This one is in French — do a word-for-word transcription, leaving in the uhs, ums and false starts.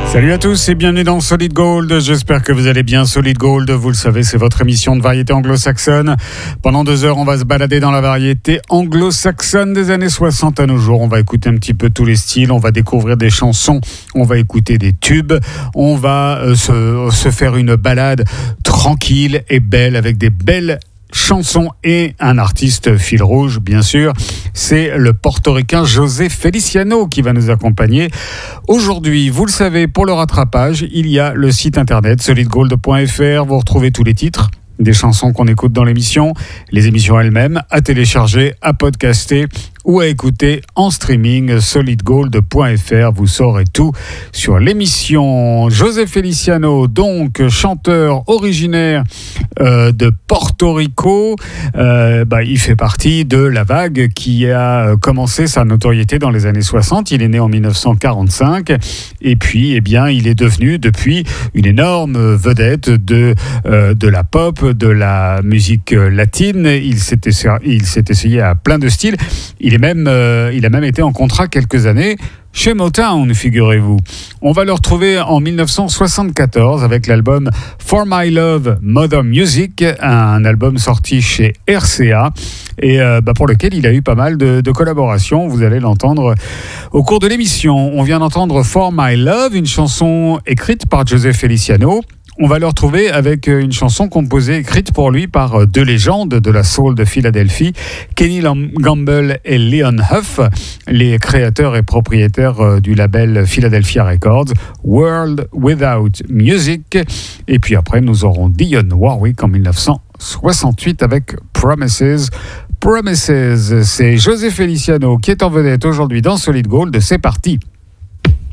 Salut à tous et bienvenue dans Solid Gold. J'espère que vous allez bien. Solid Gold, vous le savez, c'est votre émission de variété anglo-saxonne. Pendant deux heures, on va se balader dans la variété anglo-saxonne des années soixante à nos jours. On va écouter un petit peu tous les styles, on va découvrir des chansons, on va écouter des tubes, on va euh, se, se faire une balade tranquille et belle avec des belles chansons et un artiste fil rouge, bien sûr. C'est le portoricain José Feliciano qui va nous accompagner. Aujourd'hui, vous le savez, pour le rattrapage, il y a le site internet solid gold point f r. Vous retrouvez tous les titres des chansons qu'on écoute dans l'émission, les émissions elles-mêmes, à télécharger, à podcaster ou à écouter en streaming. solid gold point f r. Vous saurez tout sur l'émission. José Feliciano, donc chanteur originaire euh, de Porto Rico, euh, bah, il fait partie de la vague qui a commencé sa notoriété dans les années soixante. Il est né en dix-neuf cent quarante-cinq et puis eh bien, il est devenu depuis une énorme vedette de, euh, de la pop, de la musique latine. Il s'est essayé, il s'est essayé à plein de styles. Il est même, euh, il a même été en contrat quelques années chez Motown, figurez-vous. On va le retrouver en dix-neuf cent soixante-quatorze avec l'album For My Love, Mother Music, un album sorti chez R C A et euh, bah pour lequel il a eu pas mal de, de collaborations. Vous allez l'entendre au cours de l'émission. On vient d'entendre For My Love, une chanson écrite par José Feliciano. On va le retrouver avec une chanson composée, écrite pour lui par deux légendes de la soul de Philadelphie, Kenny Gamble et Leon Huff, les créateurs et propriétaires du label Philadelphia Records, World Without Music. Et puis après, nous aurons Dionne Warwick en dix-neuf cent soixante-huit avec Promises. Promises, c'est José Feliciano qui est en vedette aujourd'hui dans Solid Gold. C'est parti.